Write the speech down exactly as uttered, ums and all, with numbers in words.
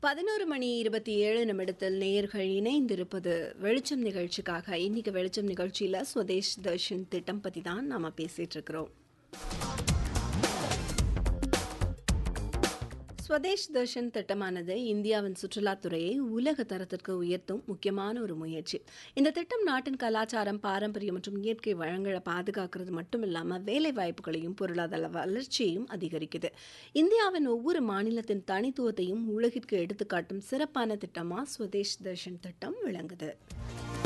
பதினொரு மணி இருபத்தி ஏழு நிமிடத்தில் நேயர்கள் இணைந்திருப்பது வெளிச்சம் நிகழ்ச்சிக்காக. இன்னைக்கு வெளிச்சம் நிகழ்ச்சியில் ஸ்வதேஷ் தர்ஷன் திட்டம் பற்றி தான் நாம் பேசிகிட்டு இருக்கிறோம். ஸ்வதேஷ் தர்ஷன் திட்டமானது இந்தியாவின் சுற்றுலாத்துறையை உலக தரத்திற்கு உயர்த்தும் முக்கியமான ஒரு முயற்சி. இந்த திட்டம் நாட்டின் கலாச்சாரம், பாரம்பரியம் மற்றும் இயற்கை வளங்களை பாதுகாக்கிறது மட்டும் இல்லாமல் வேலை வாய்ப்புகளையும் பொருளாதார வளர்ச்சியையும் அதிகரிக்குது. இந்தியாவின் ஒவ்வொரு மாநிலத்தின் தனித்துவத்தையும் உலகிற்கு எடுத்துக்காட்டும் சிறப்பான திட்டமாக ஸ்வதேஷ் தர்ஷன் திட்டம் விளங்குது.